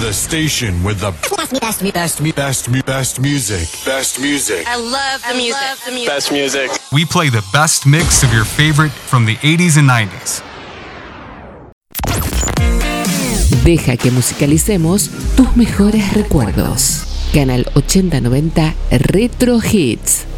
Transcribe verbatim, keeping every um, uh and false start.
The station with the best, best, best, best, best music. Best music. I love the music. Love the music. Best music. We play the best mix of your favorite from the eighties and nineties. Deja que musicalicemos tus mejores recuerdos. Canal ochenta noventa Retro Hits.